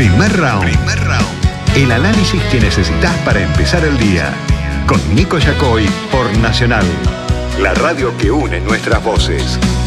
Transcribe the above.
Primer round. El análisis que necesitas para empezar el día. Con Nico Yacoy por Nacional. La radio que une nuestras voces.